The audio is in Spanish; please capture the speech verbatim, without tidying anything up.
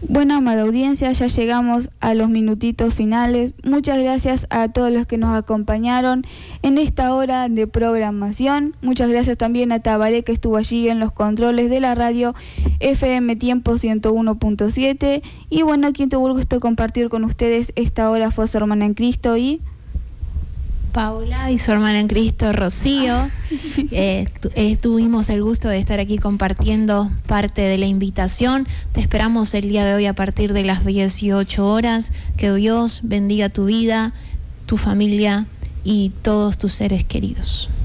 Bueno, amada audiencia, ya llegamos a los minutitos finales. Muchas gracias a todos los que nos acompañaron en esta hora de programación. Muchas gracias también a Tabaré, que estuvo allí en los controles de la radio F M Tiempo ciento uno punto siete. Y bueno, quien tuvo el gusto de compartir con ustedes esta hora fue su hermana en Cristo y... Paula y su hermana en Cristo, Rocío. Eh, tu, eh, tuvimos el gusto de estar aquí compartiendo parte de la invitación. Te esperamos el día de hoy a partir de las dieciocho horas. Que Dios bendiga tu vida, tu familia y todos tus seres queridos.